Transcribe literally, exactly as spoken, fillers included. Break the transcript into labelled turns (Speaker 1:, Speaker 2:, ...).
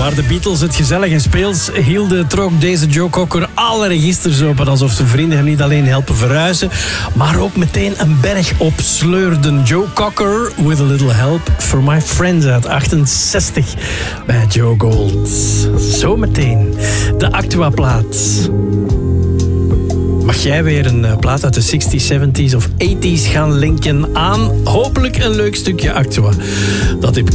Speaker 1: Waar de Beatles het gezellig en speels hielden, trok deze Joe Cocker alle registers open, alsof zijn vrienden hem niet alleen helpen verhuizen, maar ook meteen een berg opsleurden. Joe Cocker, With a Little Help for My Friends uit achtenzestig bij Joe Gold. Zometeen de Actua-plaat. Mag jij weer een plaat uit de zestig's, zeventig's of tachtig's gaan linken aan hopelijk een leuk stukje Actua? Dat heb